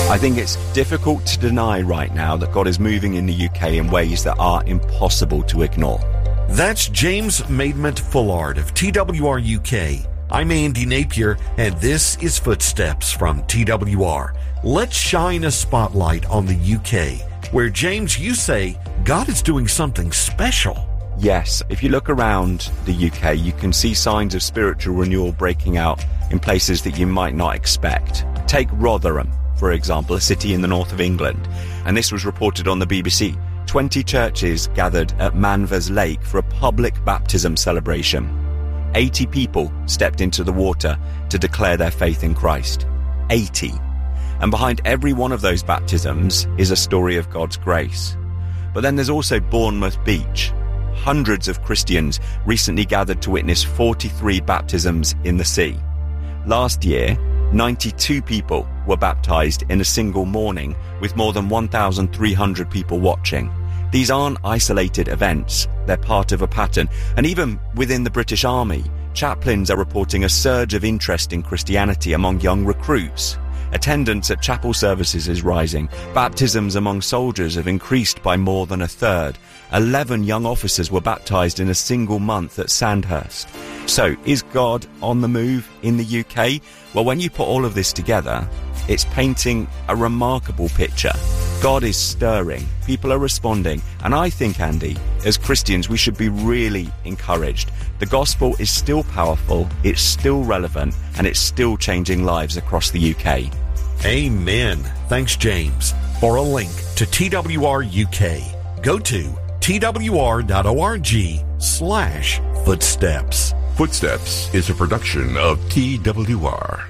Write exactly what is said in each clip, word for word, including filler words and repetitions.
I think it's difficult to deny right now that God is moving in the U K in ways that are impossible to ignore. That's James Maidment Fullard of T W R U K. I'm Andy Napier, and this is Footsteps from T W R. Let's shine a spotlight on the U K, where, James, you say God is doing something special. Yes, if you look around the U K, you can see signs of spiritual renewal breaking out in places that you might not expect. Take Rotherham, for example, a city in the north of England, and this was reported on the B B C. twenty churches gathered at Manvers Lake for a public baptism celebration. eighty people stepped into the water to declare their faith in Christ. eighty. And behind every one of those baptisms is a story of God's grace. But then there's also Bournemouth Beach. Hundreds of Christians recently gathered to witness forty-three baptisms in the sea. Last year, ninety-two people were baptized in a single morning, with more than one thousand three hundred people watching. These aren't isolated events, they're part of a pattern. And even within the British Army, chaplains are reporting a surge of interest in Christianity among young recruits. Attendance at chapel services is rising. Baptisms among soldiers have increased by more than a third. Eleven young officers were baptized in a single month at Sandhurst. So, is God on the move in the U K? Well, when you put all of this together, it's painting a remarkable picture. God is stirring, people are responding, and I think, Andy, as Christians, we should be really encouraged. The gospel is still powerful, it's still relevant, and it's still changing lives across the U K. Amen. Thanks, James. For a link to T W R U K, go to twr.org slash footsteps. Footsteps is a production of T W R.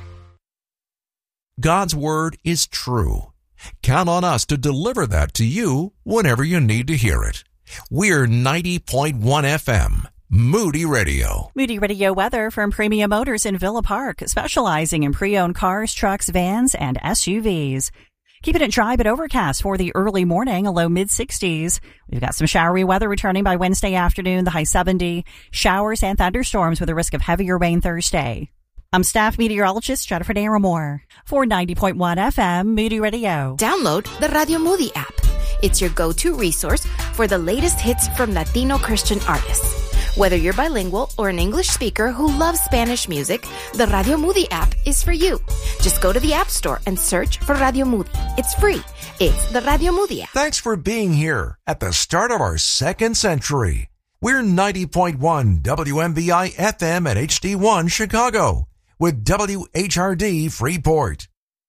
God's Word is true. Count on us to deliver that to you whenever you need to hear it. We're ninety point one F M, Moody Radio. Moody Radio weather from Premium Motors in Villa Park, specializing in pre-owned cars, trucks, vans, and S U Vs. Keeping it dry but overcast for the early morning, a low mid-sixties. We've got some showery weather returning by Wednesday afternoon, the high seventy. Showers and thunderstorms with a risk of heavier rain Thursday. I'm staff meteorologist Jennifer Naramore for ninety point one F M Moody Radio. Download the Radio Moody app. It's your go-to resource for the latest hits from Latino Christian artists. Whether you're bilingual or an English speaker who loves Spanish music, the Radio Moody app is for you. Just go to the App Store and search for Radio Moody. It's free. It's the Radio Moody app. Thanks for being here at the start of our second century. We're ninety point one W M B I F M at H D one Chicago with W H R D Freeport.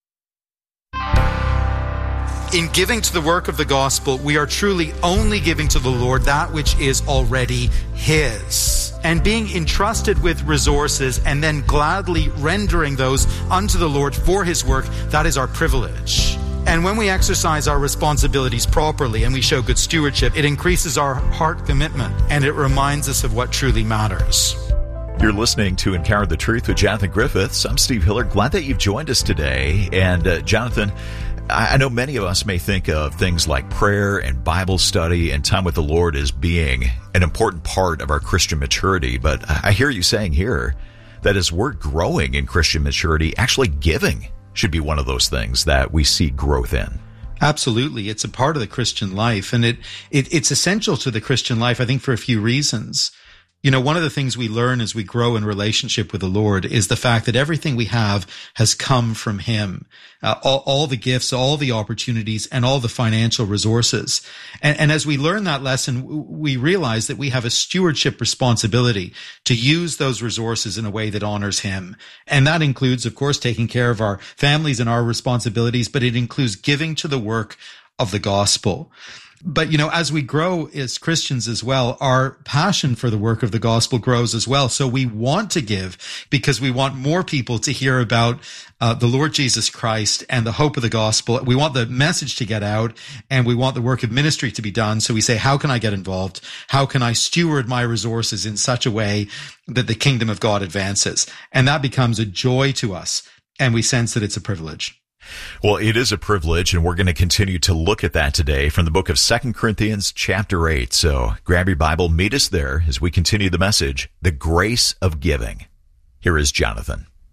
In giving to the work of the gospel, we are truly only giving to the Lord that which is already His. And being entrusted with resources and then gladly rendering those unto the Lord for His work, that is our privilege. And when we exercise our responsibilities properly and we show good stewardship, it increases our heart commitment and it reminds us of what truly matters. You're listening to Encounter the Truth with Jonathan Griffiths. I'm Steve Hiller. Glad that you've joined us today. And uh, Jonathan, I know many of us may think of things like prayer and Bible study and time with the Lord as being an important part of our Christian maturity, but I hear you saying here that as we're growing in Christian maturity, actually giving should be one of those things that we see growth in. Absolutely. It's a part of the Christian life, and it, it it's essential to the Christian life, I think, for a few reasons. You know, one of the things we learn as we grow in relationship with the Lord is the fact that everything we have has come from Him. Uh, all, all the gifts, all the opportunities, and all the financial resources. And, and as we learn that lesson, we realize that we have a stewardship responsibility to use those resources in a way that honors Him. And that includes, of course, taking care of our families and our responsibilities, but it includes giving to the work of the gospel. But, you know, as we grow as Christians as well, our passion for the work of the gospel grows as well. So we want to give because we want more people to hear about uh, the Lord Jesus Christ and the hope of the gospel. We want the message to get out and we want the work of ministry to be done. So we say, how can I get involved? How can I steward my resources in such a way that the kingdom of God advances? And that becomes a joy to us. And we sense that it's a privilege. Well, it is a privilege, and we're going to continue to look at that today from the book of Second Corinthians chapter eight. So grab your Bible, meet us there as we continue the message, The Grace of Giving. Here is Jonathan.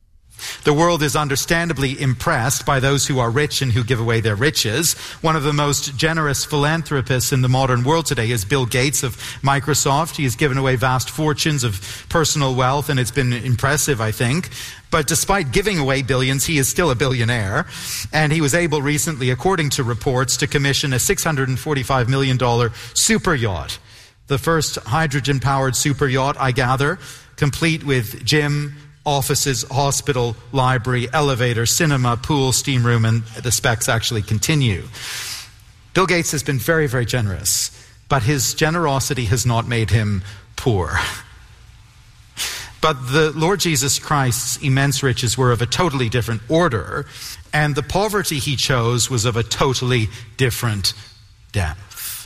The world is understandably impressed by those who are rich and who give away their riches. One of the most generous philanthropists in the modern world today is Bill Gates of Microsoft. He has given away vast fortunes of personal wealth, and it's been impressive, I think. But despite giving away billions, he is still a billionaire. And he was able recently, according to reports, to commission a six hundred forty-five million dollars super yacht. The first hydrogen-powered super yacht, I gather, complete with gym, offices, hospital, library, elevator, cinema, pool, steam room, and the specs actually continue. Bill Gates has been very, very generous, but his generosity has not made him poor. But the Lord Jesus Christ's immense riches were of a totally different order, and the poverty he chose was of a totally different depth.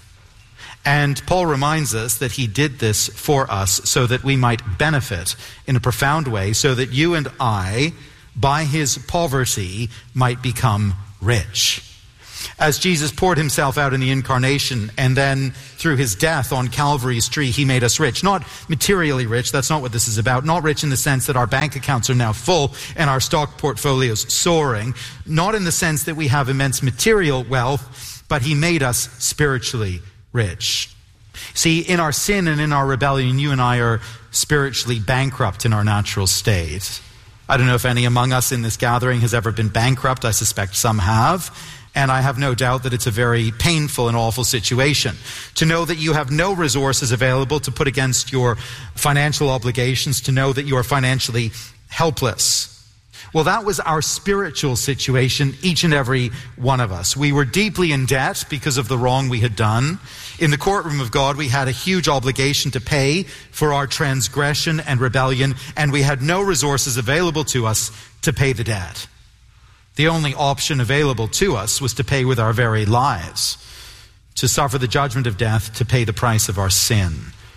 And Paul reminds us that he did this for us so that we might benefit in a profound way, so that you and I, by his poverty, might become rich. As Jesus poured himself out in the incarnation, and then through his death on Calvary's tree, he made us rich. Not materially rich, that's not what this is about. Not rich in the sense that our bank accounts are now full and our stock portfolios soaring. Not in the sense that we have immense material wealth, but he made us spiritually rich. See, in our sin and in our rebellion, you and I are spiritually bankrupt in our natural state. I don't know if any among us in this gathering has ever been bankrupt. I suspect some have. And I have no doubt that it's a very painful and awful situation. To know that you have no resources available to put against your financial obligations, to know that you are financially helpless. Well, that was our spiritual situation, each and every one of us. We were deeply in debt because of the wrong we had done. In the courtroom of God, we had a huge obligation to pay for our transgression and rebellion, and we had no resources available to us to pay the debt. The only option available to us was to pay with our very lives, to suffer the judgment of death, to pay the price of our sin.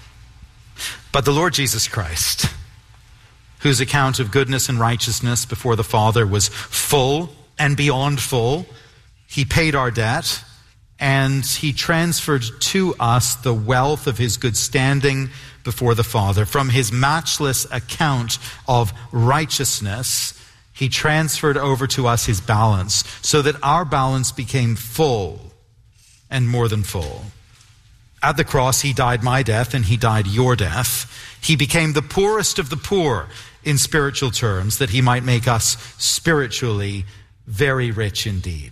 But the Lord Jesus Christ, whose account of goodness and righteousness before the Father was full and beyond full, he paid our debt, and he transferred to us the wealth of his good standing before the Father. From his matchless account of righteousness, he transferred over to us his balance, so that our balance became full and more than full. At the cross, he died my death and he died your death. He became the poorest of the poor in spiritual terms, that he might make us spiritually very rich indeed.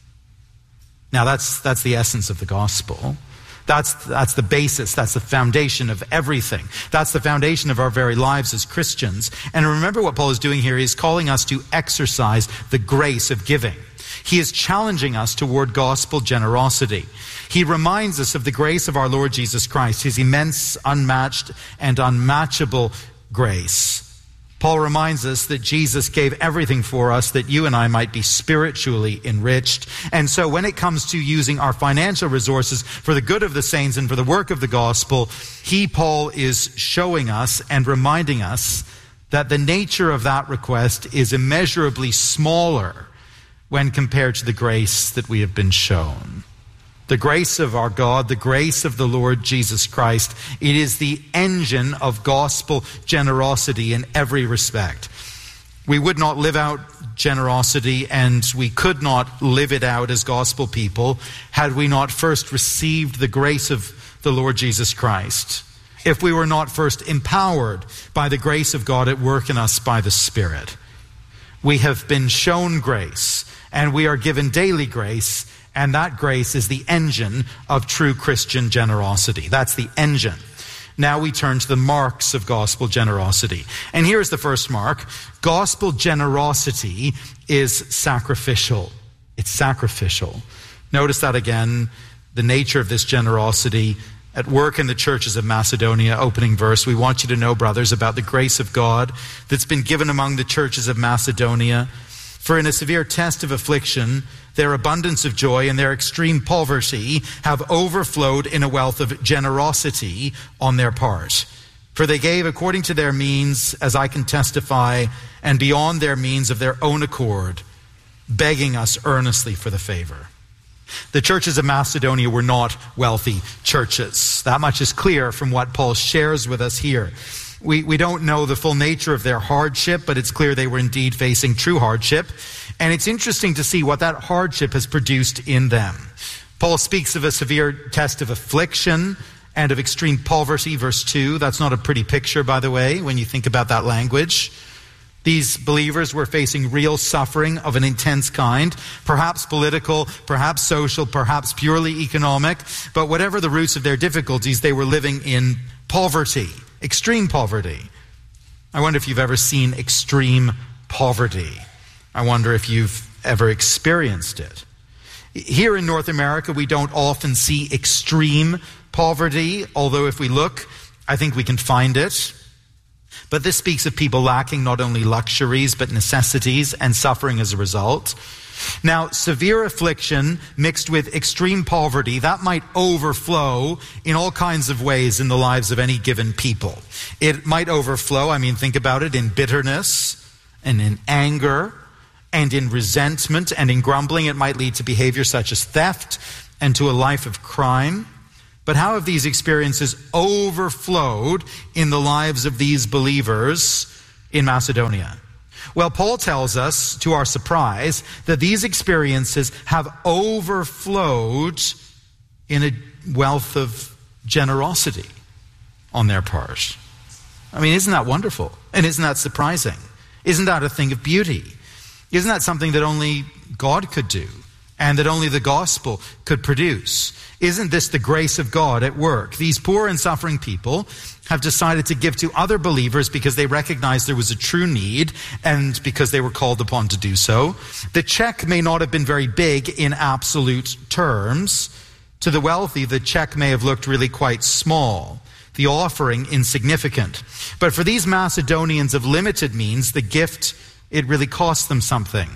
Now that's that's the essence of the gospel. That's that's the basis, that's the foundation of everything. That's the foundation of our very lives as Christians. And remember what Paul is doing here. He's calling us to exercise the grace of giving. He is challenging us toward gospel generosity. He reminds us of the grace of our Lord Jesus Christ, his immense, unmatched, and unmatchable grace. Paul reminds us that Jesus gave everything for us that you and I might be spiritually enriched. And so when it comes to using our financial resources for the good of the saints and for the work of the gospel, he, Paul, is showing us and reminding us that the nature of that request is immeasurably smaller when compared to the grace that we have been shown. The grace of our God, the grace of the Lord Jesus Christ, it is the engine of gospel generosity in every respect. We would not live out generosity, and we could not live it out as gospel people had we not first received the grace of the Lord Jesus Christ. If we were not first empowered by the grace of God at work in us by the Spirit. We have been shown grace, and we are given daily grace. And that grace is the engine of true Christian generosity. That's the engine. Now we turn to the marks of gospel generosity. And here's the first mark. Gospel generosity is sacrificial. It's sacrificial. Notice that again, the nature of this generosity at work in the churches of Macedonia, opening verse. We want you to know, brothers, about the grace of God that's been given among the churches of Macedonia. For in a severe test of affliction, their abundance of joy and their extreme poverty have overflowed in a wealth of generosity on their part. For they gave according to their means, as I can testify, and beyond their means of their own accord, begging us earnestly for the favor. The churches of Macedonia were not wealthy churches. That much is clear from what Paul shares with us here. We, we don't know the full nature of their hardship, but it's clear they were indeed facing true hardship. And it's interesting to see what that hardship has produced in them. Paul speaks of a severe test of affliction and of extreme poverty, verse two. That's not a pretty picture, by the way, when you think about that language. These believers were facing real suffering of an intense kind, perhaps political, perhaps social, perhaps purely economic. But whatever the roots of their difficulties, they were living in poverty, extreme poverty. I wonder if you've ever seen extreme poverty. I wonder if you've ever experienced it. Here in North America, we don't often see extreme poverty, although if we look, I think we can find it. But this speaks of people lacking not only luxuries, but necessities and suffering as a result. Now, severe affliction mixed with extreme poverty, that might overflow in all kinds of ways in the lives of any given people. It might overflow, I mean, think about it, in bitterness and in anger and in resentment and in grumbling. It might lead to behavior such as theft and to a life of crime. But how have these experiences overflowed in the lives of these believers in Macedonia? Well, Paul tells us, to our surprise, that these experiences have overflowed in a wealth of generosity on their part. I mean, isn't that wonderful? And isn't that surprising? Isn't that a thing of beauty? Isn't that something that only God could do and that only the gospel could produce? Isn't this the grace of God at work? These poor and suffering people have decided to give to other believers because they recognized there was a true need and because they were called upon to do so. The check may not have been very big in absolute terms. To the wealthy, the check may have looked really quite small, the offering insignificant. But for these Macedonians of limited means, the gift, it really cost them something.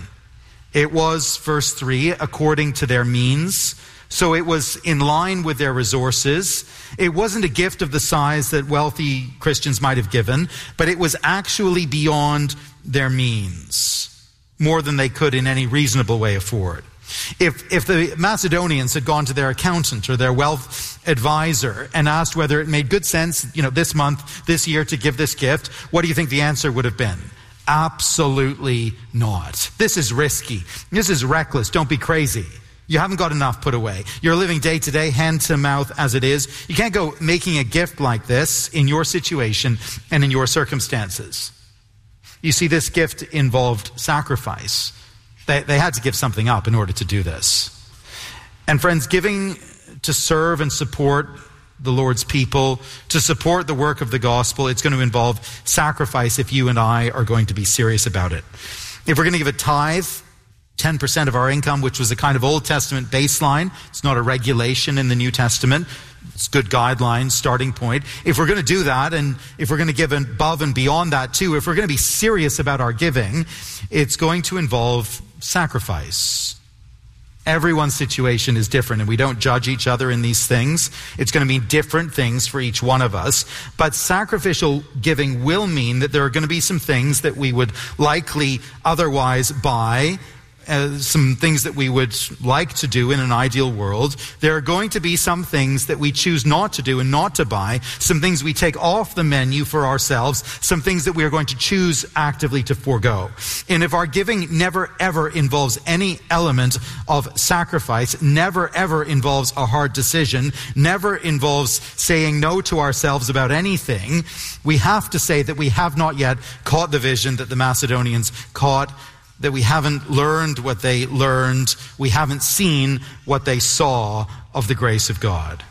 It was, verse three, according to their means. So it was in line with their resources. It wasn't a gift of the size that wealthy Christians might have given, but it was actually beyond their means, more than they could in any reasonable way afford. If if the Macedonians had gone to their accountant or their wealth advisor and asked whether it made good sense, you know, this month, this year to give this gift, what do you think the answer would have been? Absolutely not. This is risky. This is reckless. Don't be crazy. You haven't got enough put away. You're living day to day, hand to mouth as it is. You can't go making a gift like this in your situation and in your circumstances. You see, this gift involved sacrifice. They, they had to give something up in order to do this. And friends, giving to serve and support the Lord's people, to support the work of the gospel, it's going to involve sacrifice if you and I are going to be serious about it. If we're going to give a tithe, ten percent of our income, which was a kind of Old Testament baseline. It's not a regulation in the New Testament. It's good guidelines, starting point. If we're going to do that, and if we're going to give above and beyond that too, if we're going to be serious about our giving, it's going to involve sacrifice. Everyone's situation is different, and we don't judge each other in these things. It's going to mean different things for each one of us. But sacrificial giving will mean that there are going to be some things that we would likely otherwise buy, Uh, some things that we would like to do in an ideal world. There are going to be some things that we choose not to do and not to buy, some things we take off the menu for ourselves, some things that we are going to choose actively to forego. And if our giving never ever involves any element of sacrifice, never ever involves a hard decision, never involves saying no to ourselves about anything, we have to say that we have not yet caught the vision that the Macedonians caught, that we haven't learned what they learned, we haven't seen what they saw of the grace of God.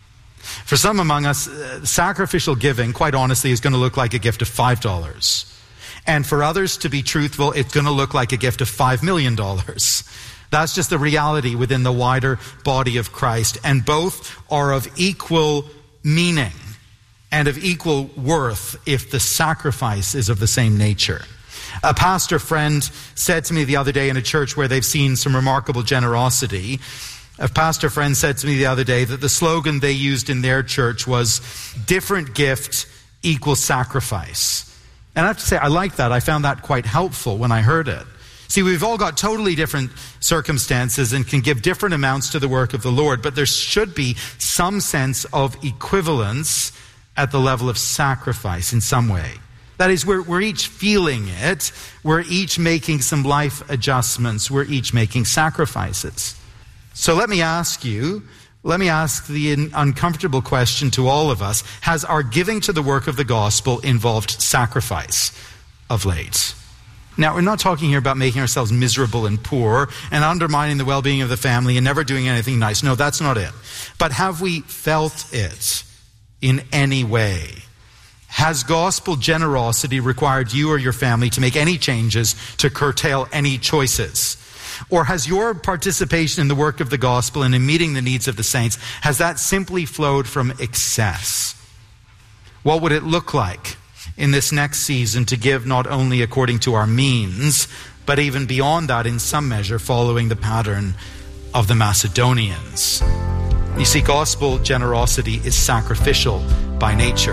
For some among us, uh, sacrificial giving, quite honestly, is going to look like a gift of five dollars. And for others, to be truthful, it's going to look like a gift of five million dollars. That's just the reality within the wider body of Christ. And both are of equal meaning and of equal worth if the sacrifice is of the same nature. A pastor friend said to me the other day in a church where they've seen some remarkable generosity, a pastor friend said to me the other day that the slogan they used in their church was, different gift equals sacrifice. And I have to say, I like that. I found that quite helpful when I heard it. See, we've all got totally different circumstances and can give different amounts to the work of the Lord, but there should be some sense of equivalence at the level of sacrifice in some way. That is, we're, we're each feeling it. We're each making some life adjustments. We're each making sacrifices. So let me ask you, let me ask the uncomfortable question to all of us. Has our giving to the work of the gospel involved sacrifice of late? Now, we're not talking here about making ourselves miserable and poor and undermining the well-being of the family and never doing anything nice. No, that's not it. But have we felt it in any way? Has gospel generosity required you or your family to make any changes to curtail any choices? Or has your participation in the work of the gospel and in meeting the needs of the saints, has that simply flowed from excess? What would it look like in this next season to give not only according to our means, but even beyond that in some measure, following the pattern of the Macedonians? You see, gospel generosity is sacrificial by nature.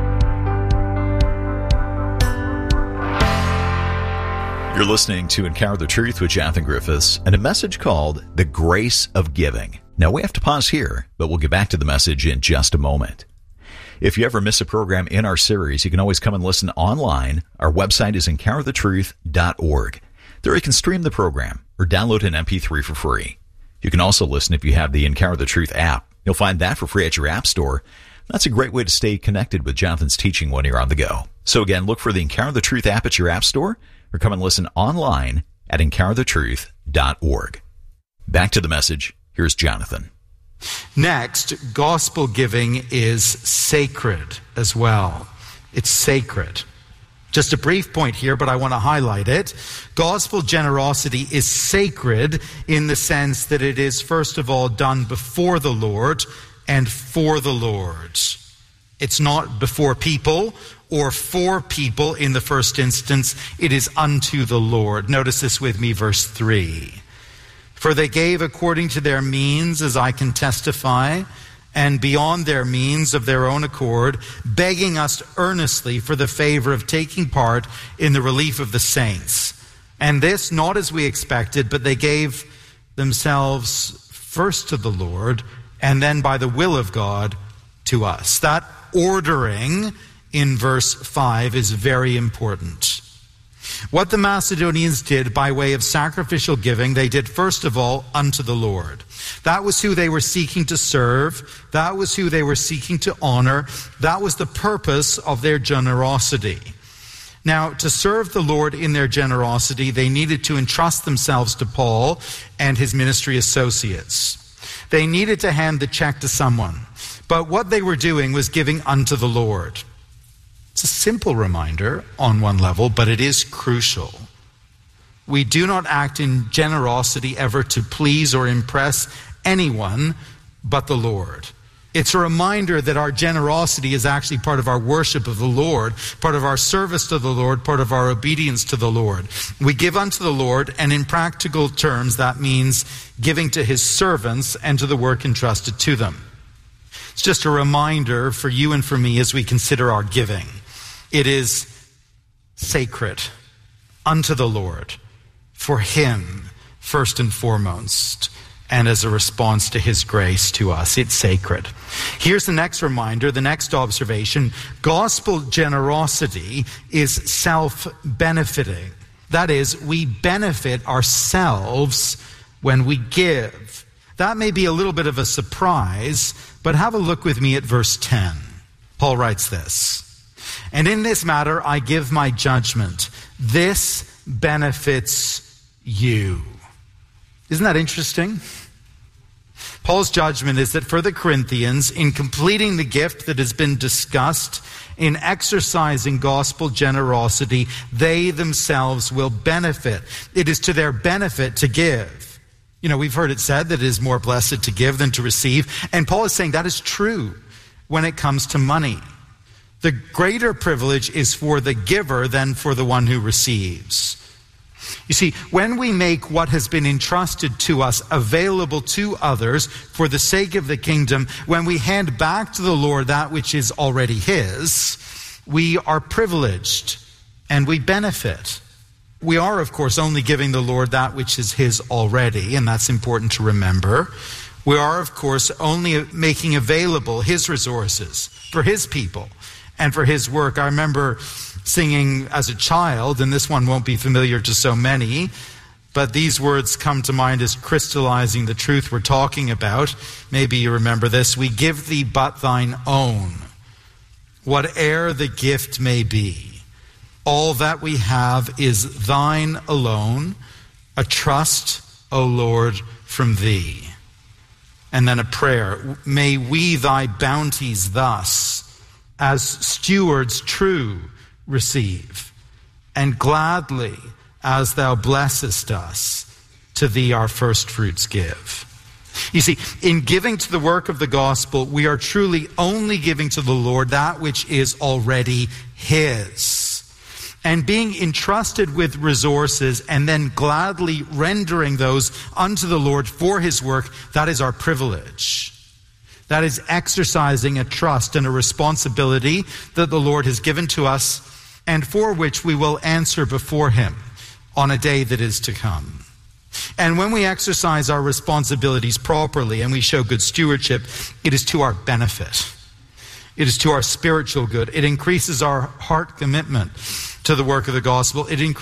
You're listening to Encounter the Truth with Jonathan Griffiths and a message called The Grace of Giving. Now, we have to pause here, but we'll get back to the message in just a moment. If you ever miss a program in our series, you can always come and listen online. Our website is encounter the truth dot org. There you can stream the program or download an M P three for free. You can also listen if you have the Encounter the Truth app. You'll find that for free at your app store. That's a great way to stay connected with Jonathan's teaching when you're on the go. So again, look for the Encounter the Truth app at your app store or come and listen online at encounter the truth dot org. Back to the message. Here's Jonathan. Next, gospel giving is sacred as well. It's sacred. Just a brief point here, but I want to highlight it. Gospel generosity is sacred in the sense that it is, first of all, done before the Lord and for the Lord. It's not before people or for people in the first instance. It is unto the Lord. Notice this with me, verse three. For they gave according to their means, as I can testify, and beyond their means of their own accord, begging us earnestly for the favor of taking part in the relief of the saints. And this not as we expected, but they gave themselves first to the Lord, and then by the will of God to us. That ordering in verse five is very important. What the Macedonians did by way of sacrificial giving, they did first of all unto the Lord. That was who they were seeking to serve. That was who they were seeking to honor. That was the purpose of their generosity. Now, to serve the Lord in their generosity, they needed to entrust themselves to Paul and his ministry associates. They needed to hand the check to someone. But what they were doing was giving unto the Lord. It's a simple reminder on one level, but it is crucial. We do not act in generosity ever to please or impress anyone but the Lord. It's a reminder that our generosity is actually part of our worship of the Lord, part of our service to the Lord, part of our obedience to the Lord. We give unto the Lord, and in practical terms, that means giving to his servants and to the work entrusted to them. It's just a reminder for you and for me as we consider our giving. It is sacred unto the Lord, for him first and foremost, and as a response to his grace to us. It's sacred. Here's the next reminder, the next observation. Gospel generosity is self-benefiting. That is, we benefit ourselves when we give. That may be a little bit of a surprise, but have a look with me at verse ten. Paul writes this, "And in this matter I give my judgment. This benefits you." Isn't that interesting? Paul's judgment is that for the Corinthians, in completing the gift that has been discussed, in exercising gospel generosity, they themselves will benefit. It is to their benefit to give. You know, we've heard it said that it is more blessed to give than to receive. And Paul is saying that is true when it comes to money. The greater privilege is for the giver than for the one who receives. You see, when we make what has been entrusted to us available to others for the sake of the kingdom, when we hand back to the Lord that which is already his, we are privileged and we benefit. We are, of course, only giving the Lord that which is his already, and that's important to remember. We are, of course, only making available his resources for his people and for his work. I remember singing as a child, and this one won't be familiar to so many, but these words come to mind as crystallizing the truth we're talking about. Maybe you remember this. We give thee but thine own, whate'er the gift may be. All that we have is thine alone, a trust, O Lord, from thee. And then a prayer. May we thy bounties thus, as stewards true, receive, and gladly, as thou blessest us, to thee our first fruits give. You see, in giving to the work of the gospel, we are truly only giving to the Lord that which is already his. And being entrusted with resources and then gladly rendering those unto the Lord for his work, that is our privilege. That is exercising a trust and a responsibility that the Lord has given to us and for which we will answer before him on a day that is to come. And when we exercise our responsibilities properly and we show good stewardship, it is to our benefit. It is to our spiritual good. It increases our heart commitment to the work of the gospel. It increases